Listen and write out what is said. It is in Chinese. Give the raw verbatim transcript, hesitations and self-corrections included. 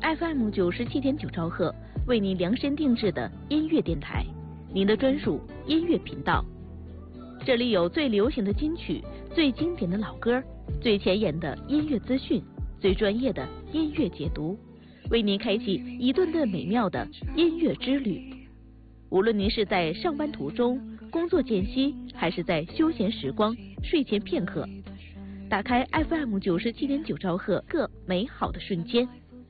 F M 九十七点九兆赫，为您量身定制的音乐电台，您的专属音乐频道。这里有最流行的金曲、最经典的老歌、最前沿的音乐资讯、最专业的音乐解读，为您开启一顿顿美妙的音乐之旅。无论您是在上班途中、工作间隙，还是在休闲时光、睡前片刻，打开 F M 九十七点九兆赫，个美好的瞬间。